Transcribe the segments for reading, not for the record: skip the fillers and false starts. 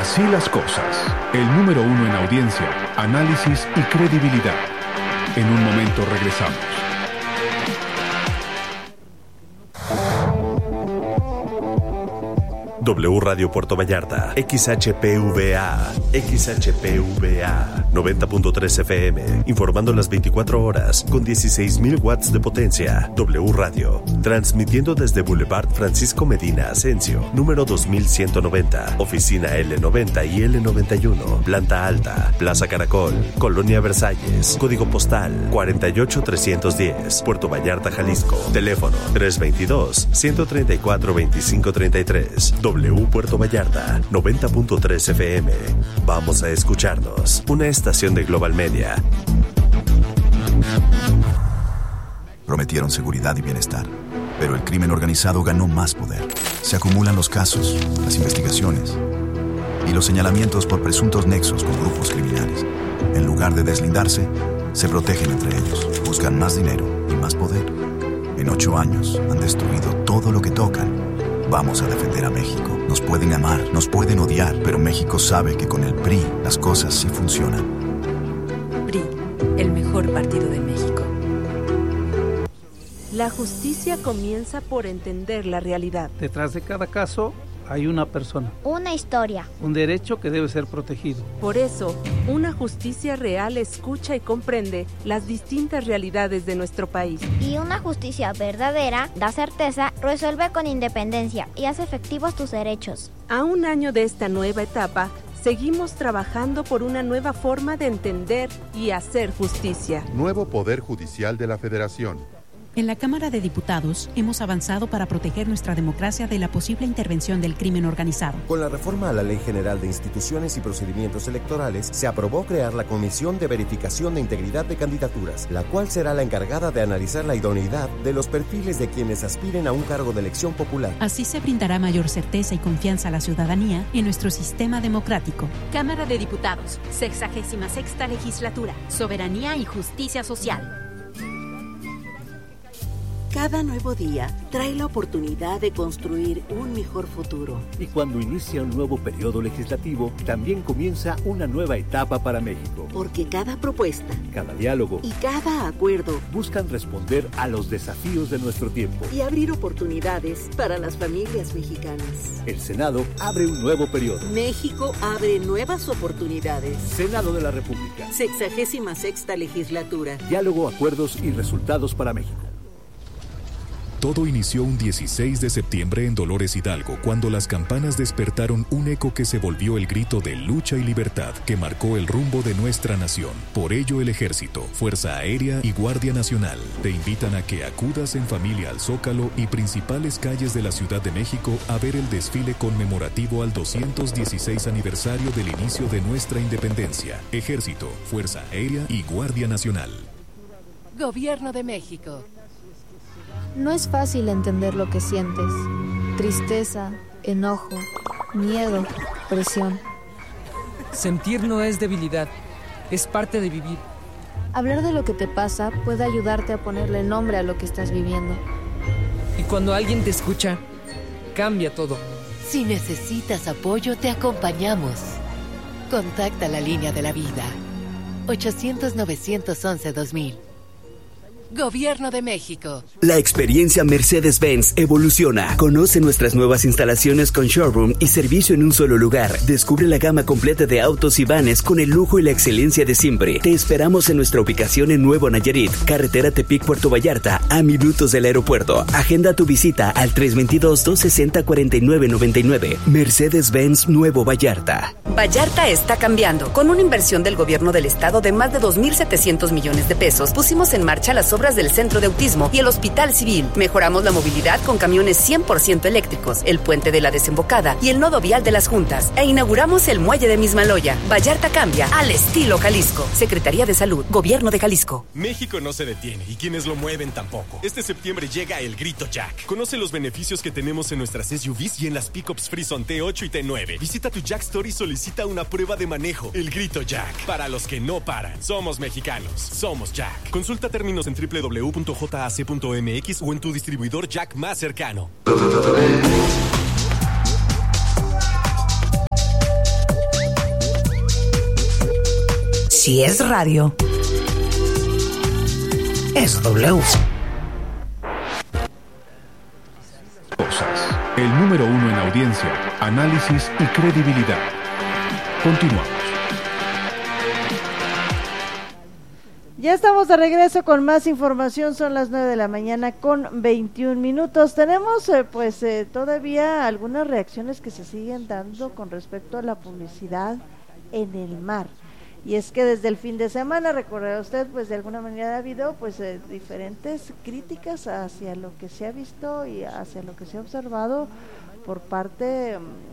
Así las cosas. El número 1 en audiencia, análisis y credibilidad. En un momento regresamos. W Radio Puerto Vallarta, XHPVA, 90.3 FM, informando las 24 horas, con 16.000 watts de potencia. W Radio, transmitiendo desde Boulevard Francisco Medina Asensio, número 2190, oficina L90 y L91, planta alta, Plaza Caracol, Colonia Versalles, código postal 48310, Puerto Vallarta, Jalisco, teléfono 322-134-2533. W Puerto Vallarta, 90.3 FM. Vamos a escucharnos. Una estación de Global Media. Prometieron seguridad y bienestar, pero el crimen organizado ganó más poder. Se acumulan los casos, las investigaciones y los señalamientos por presuntos nexos con grupos criminales. En lugar de deslindarse, se protegen entre ellos, buscan más dinero y más poder. En 8 años han destruido todo lo que tocan. Vamos a defender a México. Nos pueden amar, nos pueden odiar, pero México sabe que con el PRI las cosas sí funcionan. PRI, el mejor partido de México. La justicia comienza por entender la realidad. Detrás de cada caso hay una persona. Una historia. Un derecho que debe ser protegido. Por eso, una justicia real escucha y comprende las distintas realidades de nuestro país. Y una justicia verdadera da certeza, resuelve con independencia y hace efectivos tus derechos. A un año de esta nueva etapa, seguimos trabajando por una nueva forma de entender y hacer justicia. Nuevo Poder Judicial de la Federación. En la Cámara de Diputados hemos avanzado para proteger nuestra democracia de la posible intervención del crimen organizado. Con la reforma a la Ley General de Instituciones y Procedimientos Electorales, se aprobó crear la Comisión de Verificación de Integridad de Candidaturas, la cual será la encargada de analizar la idoneidad de los perfiles de quienes aspiren a un cargo de elección popular. Así se brindará mayor certeza y confianza a la ciudadanía en nuestro sistema democrático. Cámara de Diputados, 66ª Legislatura, Soberanía y Justicia Social. Cada nuevo día trae la oportunidad de construir un mejor futuro. Y cuando inicia un nuevo periodo legislativo, también comienza una nueva etapa para México. Porque cada propuesta, cada diálogo y cada acuerdo buscan responder a los desafíos de nuestro tiempo y abrir oportunidades para las familias mexicanas. El Senado abre un nuevo periodo. México abre nuevas oportunidades. Senado de la República. 66ª Legislatura. Diálogo, acuerdos y resultados para México. Todo inició un 16 de septiembre en Dolores Hidalgo, cuando las campanas despertaron un eco que se volvió el grito de lucha y libertad que marcó el rumbo de nuestra nación. Por ello, el Ejército, Fuerza Aérea y Guardia Nacional te invitan a que acudas en familia al Zócalo y principales calles de la Ciudad de México a ver el desfile conmemorativo al 216 aniversario del inicio de nuestra independencia. Ejército, Fuerza Aérea y Guardia Nacional. Gobierno de México. No es fácil entender lo que sientes. Tristeza, enojo, miedo, presión. Sentir no es debilidad, es parte de vivir. Hablar de lo que te pasa puede ayudarte a ponerle nombre a lo que estás viviendo. Y cuando alguien te escucha, cambia todo. Si necesitas apoyo, te acompañamos. Contacta la línea de la vida. 800-911-2000. Gobierno de México. La experiencia Mercedes-Benz evoluciona. Conoce nuestras nuevas instalaciones con showroom y servicio en un solo lugar. Descubre la gama completa de autos y vanes con el lujo y la excelencia de siempre. Te esperamos en nuestra ubicación en Nuevo Nayarit, carretera Tepic Puerto Vallarta, a minutos del aeropuerto. Agenda tu visita al 322-260-4999. Mercedes-Benz Nuevo Vallarta. Vallarta está cambiando. Con una inversión del gobierno del estado de más de 2.700 millones de pesos, pusimos en marcha las obras del Centro de Autismo y el Hospital Civil. Mejoramos la movilidad con camiones 100% eléctricos, el puente de la Desembocada y el nodo vial de las Juntas. E inauguramos el muelle de Mismaloya. Vallarta cambia al estilo Jalisco. Secretaría de Salud, Gobierno de Jalisco. México no se detiene y quienes lo mueven tampoco. Este septiembre llega el Grito Jack. Conoce los beneficios que tenemos en nuestras SUVs y en las pickups Frison T8 y T9. Visita tu Jack Store y solicita una prueba de manejo. El Grito Jack. Para los que no paran. Somos mexicanos. Somos Jack. Consulta términos en www.jac.mx o en tu distribuidor Jack más cercano. Si es radio, es W. El número 1 en audiencia, análisis y credibilidad. Continuamos. Ya estamos de regreso con más información, son las 9 de la mañana con 21 minutos. Tenemos todavía algunas reacciones que se siguen dando con respecto a la publicidad en el mar. Y es que desde el fin de semana, recordará usted, de alguna manera ha habido diferentes críticas hacia lo que se ha visto y hacia lo que se ha observado por parte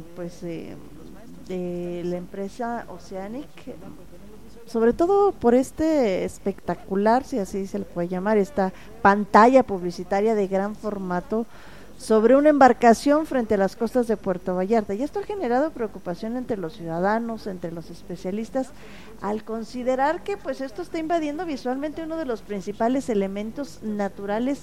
de la empresa Oceanic, sobre todo por este espectacular, si así se le puede llamar, esta pantalla publicitaria de gran formato sobre una embarcación frente a las costas de Puerto Vallarta. Y esto ha generado preocupación entre los ciudadanos, entre los especialistas, al considerar que esto está invadiendo visualmente uno de los principales elementos naturales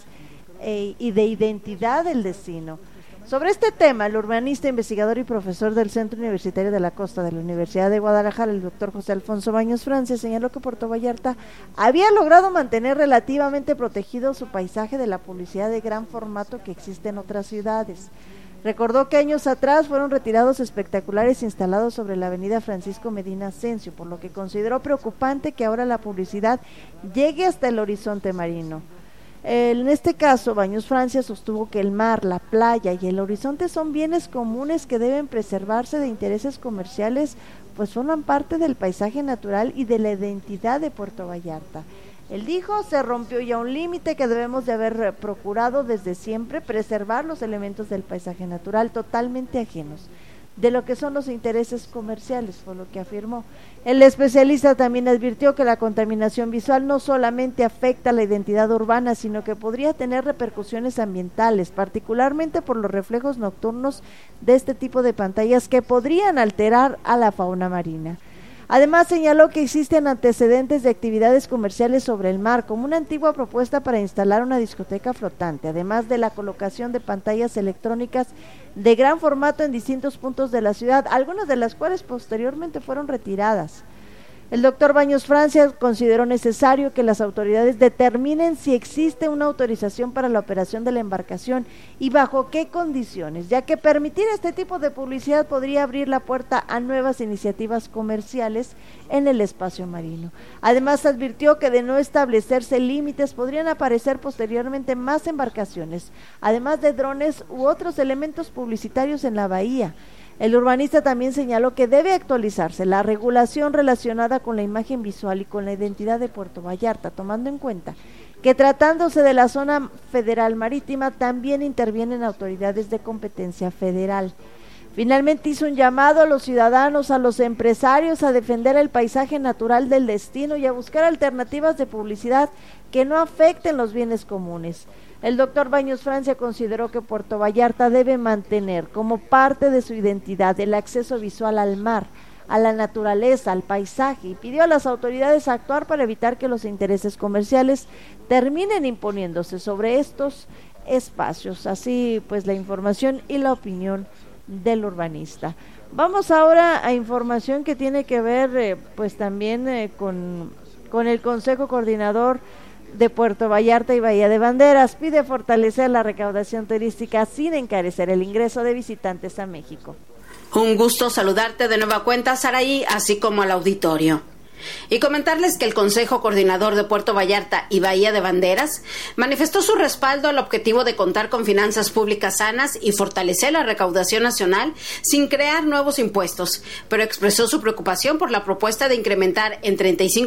y de identidad del destino. Sobre este tema, el urbanista, investigador y profesor del Centro Universitario de la Costa de la Universidad de Guadalajara, el doctor José Alfonso Baños Francia, señaló que Puerto Vallarta había logrado mantener relativamente protegido su paisaje de la publicidad de gran formato que existe en otras ciudades. Recordó que años atrás fueron retirados espectaculares instalados sobre la avenida Francisco Medina Asensio, por lo que consideró preocupante que ahora la publicidad llegue hasta el horizonte marino. En este caso, Baños Francia sostuvo que el mar, la playa y el horizonte son bienes comunes que deben preservarse de intereses comerciales, pues forman parte del paisaje natural y de la identidad de Puerto Vallarta. Él dijo, se rompió ya un límite que debemos de haber procurado desde siempre, preservar los elementos del paisaje natural totalmente ajenos de lo que son los intereses comerciales, fue lo que afirmó. El especialista también advirtió que la contaminación visual no solamente afecta la identidad urbana, sino que podría tener repercusiones ambientales, particularmente por los reflejos nocturnos de este tipo de pantallas que podrían alterar a la fauna marina. Además, señaló que existen antecedentes de actividades comerciales sobre el mar, como una antigua propuesta para instalar una discoteca flotante, además de la colocación de pantallas electrónicas de gran formato en distintos puntos de la ciudad, algunas de las cuales posteriormente fueron retiradas. El doctor Baños Francia consideró necesario que las autoridades determinen si existe una autorización para la operación de la embarcación y bajo qué condiciones, ya que permitir este tipo de publicidad podría abrir la puerta a nuevas iniciativas comerciales en el espacio marino. Además, advirtió que de no establecerse límites podrían aparecer posteriormente más embarcaciones, además de drones u otros elementos publicitarios en la bahía. El urbanista también señaló que debe actualizarse la regulación relacionada con la imagen visual y con la identidad de Puerto Vallarta, tomando en cuenta que tratándose de la zona federal marítima también intervienen autoridades de competencia federal. Finalmente hizo un llamado a los ciudadanos, a los empresarios a defender el paisaje natural del destino y a buscar alternativas de publicidad que no afecten los bienes comunes. El doctor Baños Francia consideró que Puerto Vallarta debe mantener como parte de su identidad el acceso visual al mar, a la naturaleza, al paisaje, y pidió a las autoridades actuar para evitar que los intereses comerciales terminen imponiéndose sobre estos espacios. Así pues la información y la opinión del urbanista. Vamos ahora a información que tiene que ver también con el Consejo Coordinador de Puerto Vallarta y Bahía de Banderas. Pide fortalecer la recaudación turística sin encarecer el ingreso de visitantes a México. Un gusto saludarte de nueva cuenta, Saraí, así como al auditorio. Y comentarles que el Consejo Coordinador de Puerto Vallarta y Bahía de Banderas manifestó su respaldo al objetivo de contar con finanzas públicas sanas y fortalecer la recaudación nacional sin crear nuevos impuestos, pero expresó su preocupación por la propuesta de incrementar en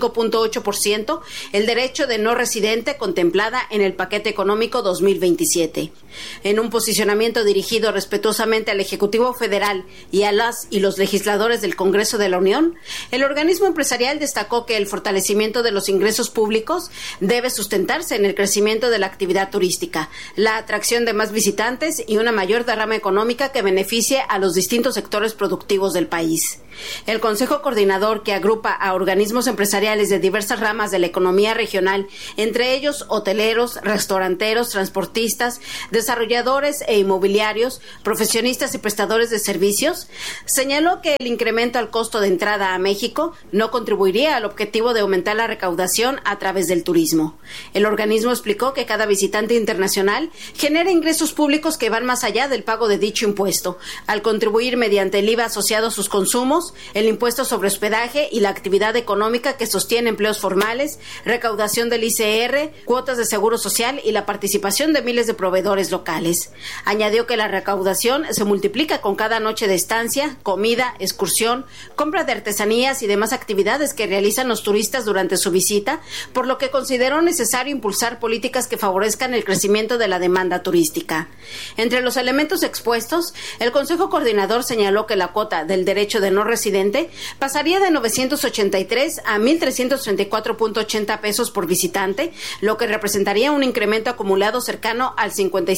35.8% el derecho de no residente contemplada en el paquete económico 2027. En un posicionamiento dirigido respetuosamente al Ejecutivo Federal y a las y los legisladores del Congreso de la Unión, el organismo empresarial destacó que el fortalecimiento de los ingresos públicos debe sustentarse en el crecimiento de la actividad turística, la atracción de más visitantes y una mayor derrama económica que beneficie a los distintos sectores productivos del país. El Consejo Coordinador, que agrupa a organismos empresariales de diversas ramas de la economía regional, entre ellos hoteleros, restauranteros, transportistas, desarrolladores e inmobiliarios, profesionistas y prestadores de servicios, señaló que el incremento al costo de entrada a México no contribuiría contribuiría al objetivo de aumentar la recaudación a través del turismo. El organismo explicó que cada visitante internacional genera ingresos públicos que van más allá del pago de dicho impuesto, al contribuir mediante el IVA asociado a sus consumos, el impuesto sobre hospedaje y la actividad económica que sostiene empleos formales, recaudación del ICR, cuotas de seguro social y la participación de miles de proveedores locales. Añadió que la recaudación se multiplica con cada noche de estancia, comida, excursión, compra de artesanías y demás actividades que realizan los turistas durante su visita, por lo que consideró necesario impulsar políticas que favorezcan el crecimiento de la demanda turística. Entre los elementos expuestos, el Consejo Coordinador señaló que la cuota del derecho de no residente pasaría de 983 a 1,334.80 pesos por visitante, lo que representaría un incremento acumulado cercano al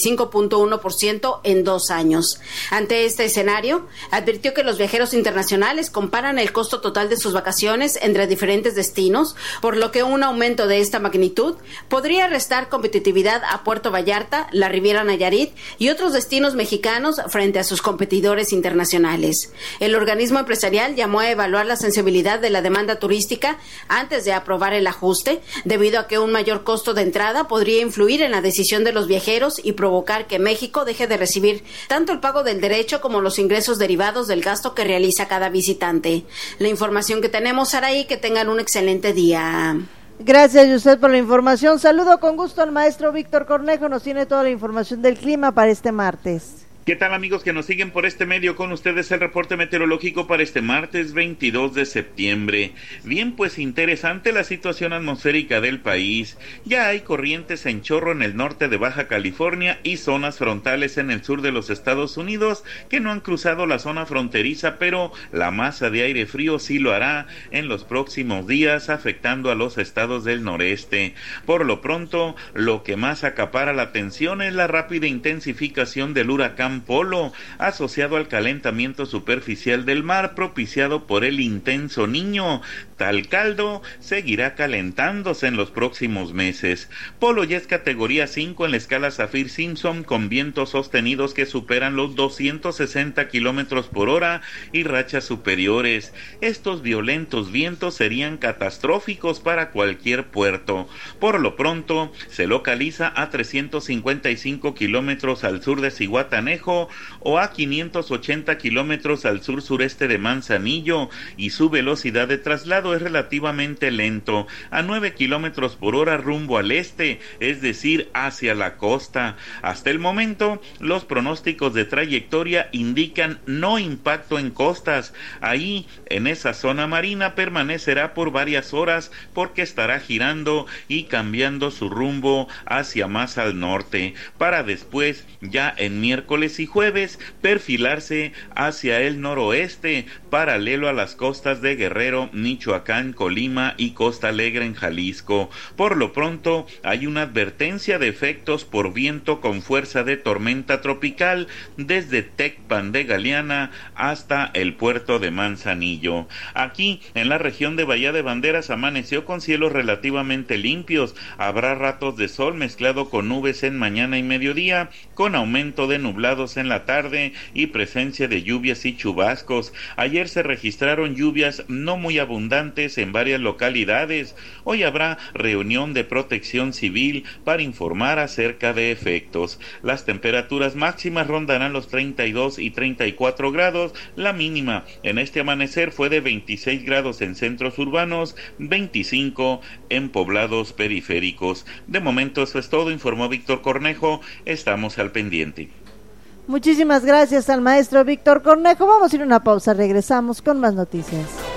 55.1% en 2 años. Ante este escenario, advirtió que los viajeros internacionales comparan el costo total de sus vacaciones entre diferentes destinos, por lo que un aumento de esta magnitud podría restar competitividad a Puerto Vallarta, la Riviera Nayarit y otros destinos mexicanos frente a sus competidores internacionales. El organismo empresarial llamó a evaluar la sensibilidad de la demanda turística antes de aprobar el ajuste, debido a que un mayor costo de entrada podría influir en la decisión de los viajeros y provocar que México deje de recibir tanto el pago del derecho como los ingresos derivados del gasto que realiza cada visitante. La información que tenemos, Saraí, que tengan un excelente día. Gracias, Yusef, por la información. Saludo con gusto al maestro Víctor Cornejo, nos tiene toda la información del clima para este martes. ¿Qué tal, amigos que nos siguen por este medio? Con ustedes el reporte meteorológico para este martes 22 de septiembre. Bien, pues interesante la situación atmosférica del país. Ya hay corrientes en chorro en el norte de Baja California y zonas frontales en el sur de los Estados Unidos que no han cruzado la zona fronteriza, pero la masa de aire frío sí lo hará en los próximos días, afectando a los estados del noreste. Por lo pronto, lo que más acapara la atención es la rápida intensificación del huracán Polo, asociado al calentamiento superficial del mar propiciado por el intenso Niño. Tal caldo seguirá calentándose en los próximos meses. Polo ya es categoría 5 en la escala Saffir-Simpson, con vientos sostenidos que superan los 260 kilómetros por hora y rachas superiores. Estos violentos vientos serían catastróficos para cualquier puerto. Por lo pronto, se localiza a 355 kilómetros al sur de Zihuatanejo o a 580 kilómetros al sur-sureste de Manzanillo, y su velocidad de traslado es relativamente lento, a 9 kilómetros por hora rumbo al este, es decir, hacia la costa. Hasta el momento, los pronósticos de trayectoria indican no impacto en costas. Ahí, en esa zona marina, permanecerá por varias horas porque estará girando y cambiando su rumbo hacia más al norte, para después, ya en miércoles y jueves, perfilarse hacia el noroeste, paralelo a las costas de Guerrero, Michoacán, Colima y Costa Alegre en Jalisco. Por lo pronto, hay una advertencia de efectos por viento con fuerza de tormenta tropical desde Tecpan de Galeana hasta el puerto de Manzanillo. Aquí, en la región de Bahía de Banderas, amaneció con cielos relativamente limpios. Habrá ratos de sol mezclado con nubes en mañana y mediodía, con aumento de nublados en la tarde y presencia de lluvias y chubascos. Ayer se registraron lluvias no muy abundantes en varias localidades. Hoy habrá reunión de Protección Civil para informar acerca de efectos. Las temperaturas máximas rondarán los 32 y 34 grados. La mínima en este amanecer fue de 26 grados en centros urbanos, 25 en poblados periféricos. De momento eso es todo, informó Víctor Cornejo. Estamos al pendiente. Muchísimas gracias al maestro Víctor Cornejo. Vamos a ir a una pausa, regresamos con más noticias.